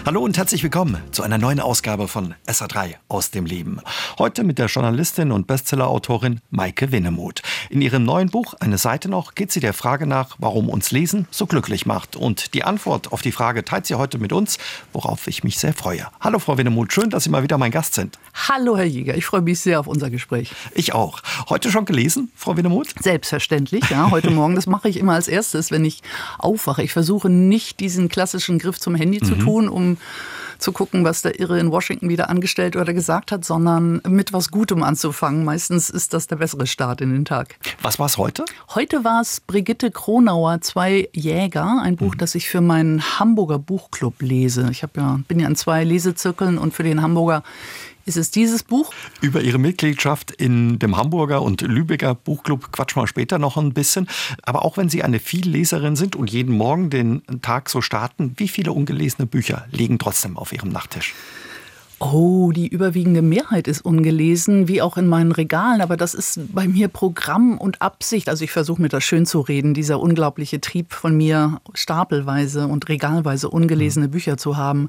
Hallo und herzlich willkommen zu einer neuen Ausgabe von SA3 aus dem Leben. Heute mit der Journalistin und Bestsellerautorin Maike Winnemuth. In ihrem neuen Buch Eine Seite noch geht sie der Frage nach, warum uns Lesen so glücklich macht. Und die Antwort auf die Frage teilt sie heute mit uns, worauf ich mich sehr freue. Hallo Frau Winnemuth, schön, dass Sie mal wieder mein Gast sind. Hallo Herr Jäger, ich freue mich sehr auf unser Gespräch. Ich auch. Heute schon gelesen, Frau Winnemuth? Selbstverständlich, ja. Heute Morgen, das mache ich immer als erstes, wenn ich aufwache. Ich versuche nicht, diesen klassischen Griff zum Handy zu tun, um zu gucken, was der Irre in Washington wieder angestellt oder gesagt hat, sondern mit was Gutem anzufangen. Meistens ist das der bessere Start in den Tag. Was war es heute? Heute war es Brigitte Kronauer, Zwei Jäger, ein Buch, das ich für meinen Hamburger Buchclub lese. Ich bin ja in 2 Lesezirkeln und für den Hamburger ist es dieses Buch. Über Ihre Mitgliedschaft in dem Hamburger und Lübecker Buchclub quatschen wir später noch ein bisschen. Aber auch wenn Sie eine Vielleserin sind und jeden Morgen den Tag so starten, wie viele ungelesene Bücher liegen trotzdem auf Ihrem Nachttisch? Oh, die überwiegende Mehrheit ist ungelesen, wie auch in meinen Regalen. Aber das ist bei mir Programm und Absicht. Also ich versuche mir das schön zu reden, dieser unglaubliche Trieb von mir, stapelweise und regalweise ungelesene Bücher zu haben.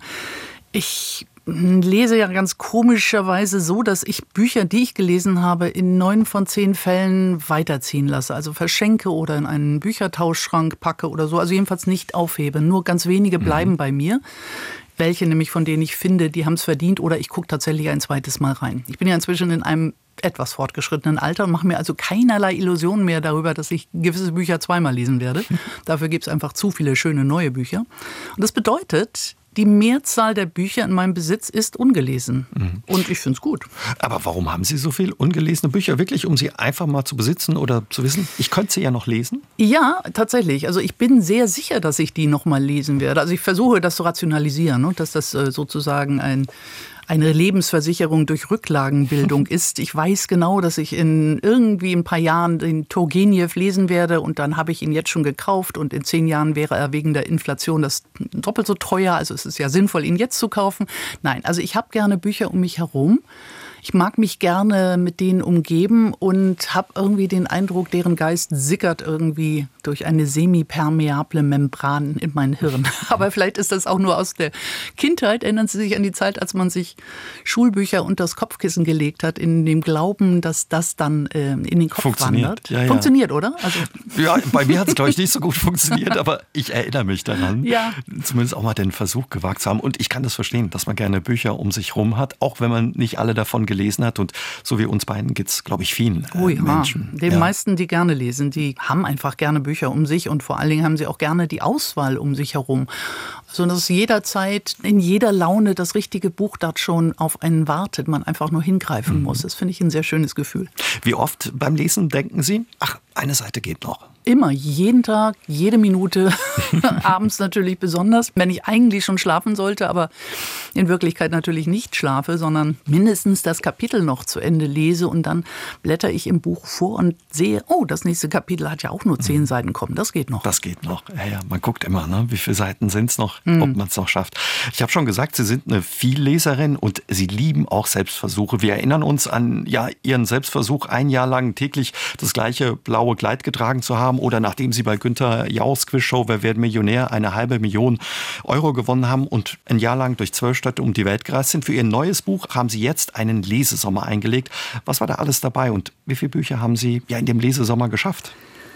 Ich lese ja ganz komischerweise so, dass ich Bücher, die ich gelesen habe, in 9 von 10 Fällen weiterziehen lasse. Also verschenke oder in einen Büchertauschschrank packe oder so. Also jedenfalls nicht aufhebe. Nur ganz wenige bleiben bei mir. Welche nämlich, von denen ich finde, die haben es verdient, oder ich gucke tatsächlich ein zweites Mal rein. Ich bin ja inzwischen in einem etwas fortgeschrittenen Alter und mache mir also keinerlei Illusionen mehr darüber, dass ich gewisse Bücher zweimal lesen werde. Dafür gibt es einfach zu viele schöne neue Bücher. Und das bedeutet, die Mehrzahl der Bücher in meinem Besitz ist ungelesen. Und ich finde es gut. Aber warum haben Sie so viel ungelesene Bücher? Wirklich, um sie einfach mal zu besitzen oder zu wissen, ich könnte sie ja noch lesen? Ja, tatsächlich. Also ich bin sehr sicher, dass ich die noch mal lesen werde. Also ich versuche das zu rationalisieren, dass das sozusagen eine Lebensversicherung durch Rücklagenbildung ist. Ich weiß genau, dass ich in irgendwie ein paar Jahren den Turgenew lesen werde und dann habe ich ihn jetzt schon gekauft und in 10 Jahren wäre er wegen der Inflation das doppelt so teuer. Also es ist ja sinnvoll, ihn jetzt zu kaufen. Nein, also ich habe gerne Bücher um mich herum. Ich mag mich gerne mit denen umgeben und habe irgendwie den Eindruck, deren Geist sickert irgendwie durch eine semipermeable Membran in mein Hirn. Aber vielleicht ist das auch nur aus der Kindheit. Erinnern Sie sich an die Zeit, als man sich Schulbücher unter das Kopfkissen gelegt hat, in dem Glauben, dass das dann in den Kopf wandert? Ja. Funktioniert, oder? Also ja, bei mir hat es, glaube ich, nicht so gut funktioniert, aber ich erinnere mich daran, zumindest auch mal den Versuch gewagt zu haben. Und ich kann das verstehen, dass man gerne Bücher um sich rum hat, auch wenn man nicht alle davon gelesen hat. Und so wie uns beiden geht es, glaube ich, vielen Menschen. Den meisten, die gerne lesen, die haben einfach gerne Bücher um sich und vor allen Dingen haben sie auch gerne die Auswahl um sich herum. Also dass jederzeit, in jeder Laune das richtige Buch dort schon auf einen wartet, man einfach nur hingreifen muss. Das finde ich ein sehr schönes Gefühl. Wie oft beim Lesen denken Sie, ach, eine Seite geht noch? Immer, jeden Tag, jede Minute, abends natürlich besonders, wenn ich eigentlich schon schlafen sollte, aber in Wirklichkeit natürlich nicht schlafe, sondern mindestens das Kapitel noch zu Ende lese und dann blätter ich im Buch vor und sehe, oh, das nächste Kapitel hat ja auch nur 10 Seiten, komm, das geht noch. Das geht noch, ja, man guckt immer, ne? Wie viele Seiten sind es noch, ob man es noch schafft. Ich habe schon gesagt, Sie sind eine Vielleserin und Sie lieben auch Selbstversuche. Wir erinnern uns an Ihren Selbstversuch, 1 Jahr lang täglich das gleiche blaue Kleid getragen zu haben. Oder nachdem Sie bei Günther Jauchs Quizshow Wer wird Millionär 1,5 Million Euro gewonnen haben und ein Jahr lang durch 12 Städte um die Welt gereist sind. Für Ihr neues Buch haben Sie jetzt einen Lesesommer eingelegt. Was war da alles dabei und wie viele Bücher haben Sie in dem Lesesommer geschafft?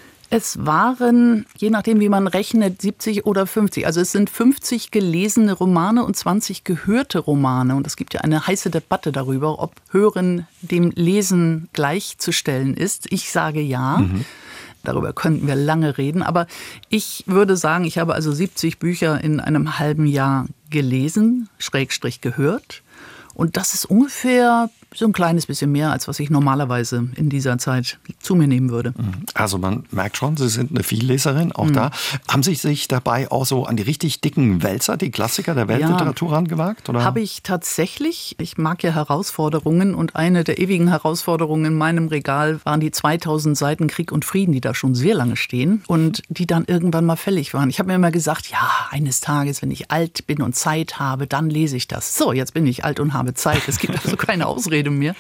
Es waren, je nachdem wie man rechnet, 70 oder 50. Also es sind 50 gelesene Romane und 20 gehörte Romane. Und es gibt ja eine heiße Debatte darüber, ob Hören dem Lesen gleichzustellen ist. Ich sage ja. Darüber könnten wir lange reden. Aber ich würde sagen, ich habe also 70 Bücher in einem halben Jahr gelesen, / gehört. Und das ist ungefähr so ein kleines bisschen mehr, als was ich normalerweise in dieser Zeit zu mir nehmen würde. Also man merkt schon, Sie sind eine Vielleserin, auch da. Haben Sie sich dabei auch so an die richtig dicken Wälzer, die Klassiker der Weltliteratur rangewagt? Oder? Habe ich tatsächlich. Ich mag ja Herausforderungen und eine der ewigen Herausforderungen in meinem Regal waren die 2000 Seiten Krieg und Frieden, die da schon sehr lange stehen und die dann irgendwann mal fällig waren. Ich habe mir immer gesagt, ja, eines Tages, wenn ich alt bin und Zeit habe, dann lese ich das. So, jetzt bin ich alt und habe Zeit. Es gibt also keine Ausrede mehr.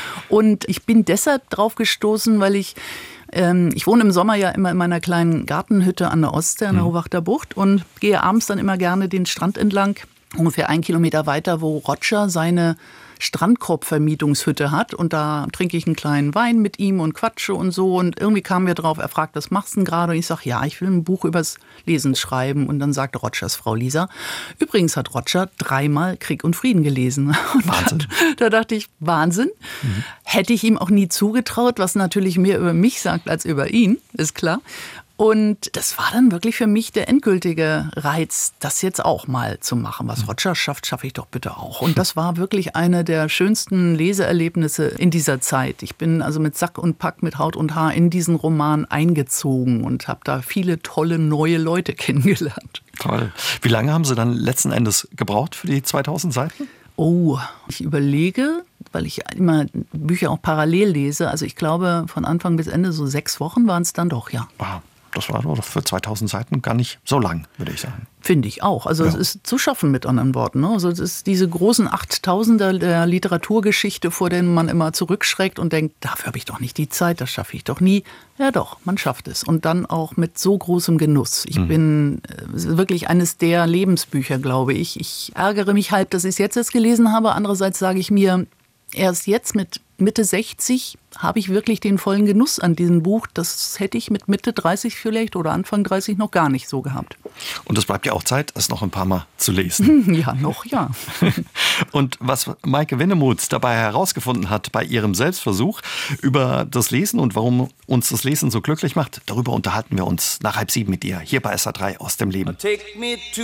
Und ich bin deshalb drauf gestoßen, weil ich wohne im Sommer ja immer in meiner kleinen Gartenhütte an der Ostsee, an der Hohwachter Bucht und gehe abends dann immer gerne den Strand entlang ungefähr 1 Kilometer weiter, wo Roger seine Strandkorbvermietungshütte hat. Und da trinke ich einen kleinen Wein mit ihm und quatsche und so. Und irgendwie kamen wir drauf, er fragt, was machst du denn gerade? Und ich sage, ja, ich will ein Buch übers Lesen schreiben. Und dann sagte Rogers Frau Lisa, übrigens hat Roger 3-mal Krieg und Frieden gelesen. Und Wahnsinn. Da dachte ich, Wahnsinn. Hätte ich ihm auch nie zugetraut, was natürlich mehr über mich sagt als über ihn, ist klar. Und das war dann wirklich für mich der endgültige Reiz, das jetzt auch mal zu machen. Was Roger schafft, schaffe ich doch bitte auch. Und das war wirklich eine der schönsten Leseerlebnisse in dieser Zeit. Ich bin also mit Sack und Pack, mit Haut und Haar in diesen Roman eingezogen und habe da viele tolle neue Leute kennengelernt. Toll. Wie lange haben Sie dann letzten Endes gebraucht für die 2000 Seiten? Oh, ich überlege, weil ich immer Bücher auch parallel lese. Also ich glaube, von Anfang bis Ende so 6 Wochen waren es dann doch, ja. Wow. Das war doch für 2000 Seiten gar nicht so lang, würde ich sagen. Finde ich auch. Also es ist zu schaffen, mit anderen Worten. Ne? Also es ist diese großen 8000er der Literaturgeschichte, vor denen man immer zurückschreckt und denkt, dafür habe ich doch nicht die Zeit, das schaffe ich doch nie. Ja doch, man schafft es. Und dann auch mit so großem Genuss. Ich bin wirklich eines der Lebensbücher, glaube ich. Ich ärgere mich halb, dass ich es jetzt erst gelesen habe. Andererseits sage ich mir, erst jetzt mit Mitte 60 habe ich wirklich den vollen Genuss an diesem Buch. Das hätte ich mit Mitte 30 vielleicht oder Anfang 30 noch gar nicht so gehabt. Und es bleibt ja auch Zeit, es noch ein paar Mal zu lesen. Ja, noch ja. Und was Maike Winnemuth dabei herausgefunden hat bei ihrem Selbstversuch über das Lesen und warum uns das Lesen so glücklich macht, darüber unterhalten wir uns nach 6:30 mit ihr hier bei SA3 aus dem Leben.